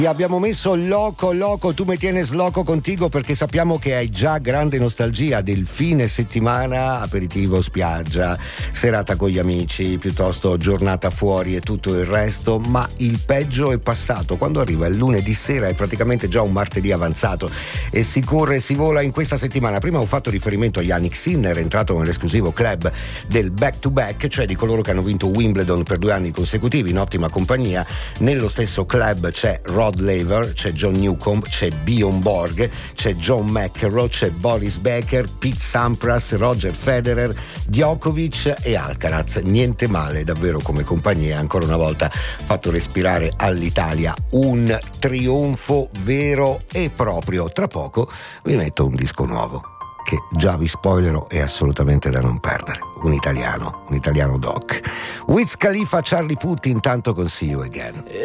Abbiamo messo loco, tu mi tienes loco contigo, perché sappiamo che hai già grande nostalgia del fine settimana, aperitivo, spiaggia, serata con gli amici, piuttosto giornata fuori e tutto il resto, ma il peggio è passato. Quando arriva il lunedì sera è praticamente già un martedì avanzato e si corre e si vola in questa settimana. Prima ho fatto riferimento a Jannik Sinner, entrato nell'esclusivo club del back to back, cioè di coloro che hanno vinto Wimbledon per 2 anni consecutivi in ottima compagnia. Nello stesso club c'è Rod Laver, c'è John Newcomb, c'è Bjorn Borg, c'è John McEnroe, c'è Boris Becker, Pete Sampras, Roger Federer, Djokovic e Alcaraz. Niente male davvero come compagnia, ancora una volta fatto respirare all'Italia un trionfo vero e proprio. Tra poco vi metto un disco nuovo che già vi spoilerò è assolutamente da non perdere, un italiano doc. Wiz Khalifa, Charlie Puth, intanto con See You Again.